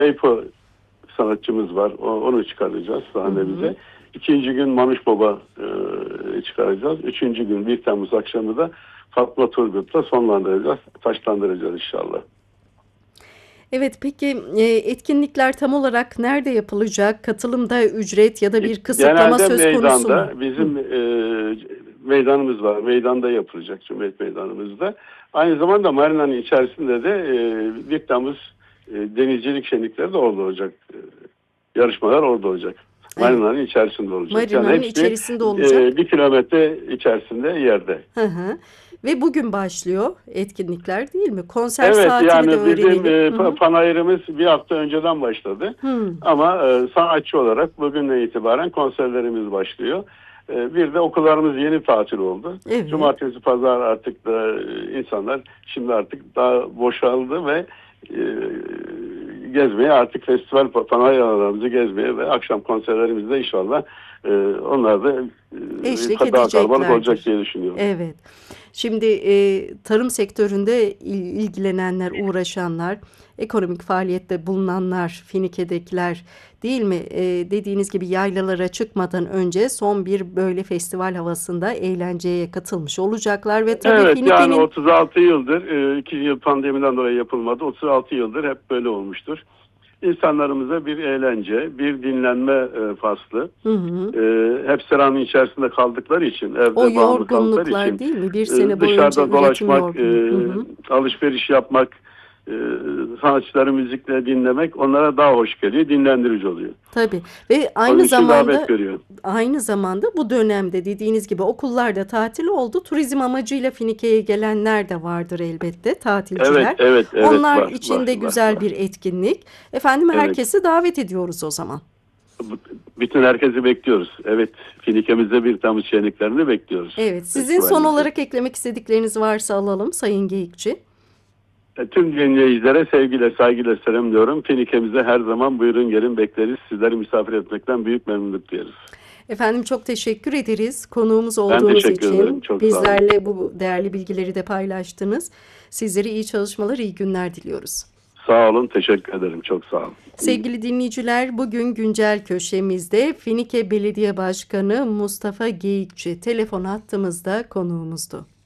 Eypo sanatçımız var. Onu çıkaracağız Hı hı. sahnemize. İkinci gün Manuş Baba çıkaracağız. Üçüncü gün 1 Temmuz akşamı da Fatma Turgut'la sonlandıracağız. Taşlandıracağız inşallah. Evet, peki etkinlikler tam olarak nerede yapılacak? Katılımda ücret ya da bir kısıtlama Genelde söz konusu meydanda mu? Hı. bizim meydanımız var. Meydanda yapılacak. Cumhuriyet Meydanımızda. Aynı zamanda Marina'nın içerisinde de 1 Temmuz denizcilik şenlikleri de orada olacak. Yarışmalar orada olacak. Evet, Marina'nın içerisinde olacak. Yani Marina'nın hepsi içerisinde olacak. 1 kilometre içerisinde yerde. Hı hı. Ve bugün başlıyor etkinlikler, değil mi? Konser Evet, saatini de yani bizim öğrenelim. Hı hı. panayırımız bir hafta önceden başladı. Hı. Ama sanatçı olarak bugünden itibaren konserlerimiz başlıyor. Bir de okullarımız yeni tatil oldu. Evet. Cumartesi, pazar artık da insanlar şimdi artık daha boşaldı ve e, gezmeye, artık festival panayırlarımızı gezmeye ve akşam konserlerimizde inşallah onlar da Eşlik daha kalabalık olacak edeceklerdir. diye düşünüyorum. Evet. Şimdi tarım sektöründe ilgilenenler, uğraşanlar, ekonomik faaliyette bulunanlar, Finike'dekiler, değil mi? Dediğiniz gibi yaylalara çıkmadan önce son bir böyle festival havasında eğlenceye katılmış olacaklar ve tabii Evet, yani Finike'nin 36 yıldır, 2 yıl pandemiden dolayı yapılmadı. 36 yıldır hep böyle olmuştur. İnsanlarımıza bir eğlence, bir dinlenme faslı. hı hı, Hep sıranın içerisinde kaldıkları için, o evde bağımlı kaldıkları yorgunluklar, için değil mi? Bir sene boyunca dışarıda üretim dolaşmak, yorgunluğu. Hı hı. alışveriş yapmak, e, sanatçıları müzikle dinlemek onlara daha hoş geliyor, dinlendirici oluyor. Tabii ve Onun için davet görüyor. aynı zamanda bu dönemde dediğiniz gibi okullarda tatil oldu. Turizm amacıyla Finike'ye gelenler de vardır elbette, Evet, tatilciler. evet, evet, Onlar var, için var, de var, güzel var. bir etkinlik. Efendim, Evet. herkesi davet ediyoruz o zaman. Bütün herkesi bekliyoruz. Evet, Finike'mizde 1 Temmuz şenliklerini bekliyoruz. Evet, sizin son Festivalimizde. olarak eklemek istedikleriniz varsa alalım Sayın Geyikçi. Tüm dinleyicilere sevgiyle, saygıyla selamlıyorum. Finike'mize her zaman buyurun gelin, bekleriz. Sizleri misafir etmekten büyük memnunluk duyarız. Efendim, çok teşekkür ederiz konuğumuz Ben olduğunuz teşekkür ederim. için. Çok sağ olun. Bizlerle bu değerli bilgileri de paylaştınız. Sizlere iyi çalışmalar, iyi günler diliyoruz. Sağ olun. Teşekkür ederim. Çok sağ olun. Sevgili dinleyiciler, bugün güncel köşemizde Finike Belediye Başkanı Mustafa Geyikçi telefon hattımızda konuğumuzdu.